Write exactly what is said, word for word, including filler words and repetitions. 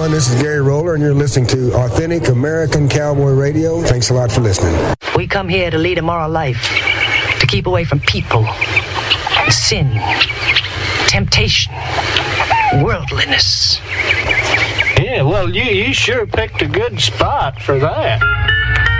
everyone. This is Gary Roller, and you're listening to Authentic American Cowboy Radio. Thanks a lot for listening. We come here to lead a moral life, to keep away from people, sin, temptation, worldliness. Yeah, well, you, you sure picked a good spot for that.